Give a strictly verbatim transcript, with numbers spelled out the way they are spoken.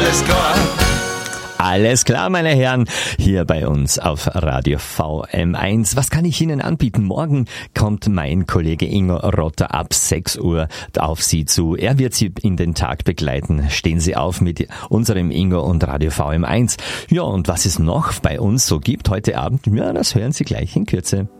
alles klar. Alles klar, meine Herren, hier bei uns auf Radio V M eins. Was kann ich Ihnen anbieten? Morgen kommt mein Kollege Ingo Rotter ab sechs Uhr auf Sie zu. Er wird Sie in den Tag begleiten. Stehen Sie auf mit unserem Ingo und Radio V M eins. Ja, und was es noch bei uns so gibt heute Abend, ja, das hören Sie gleich in Kürze.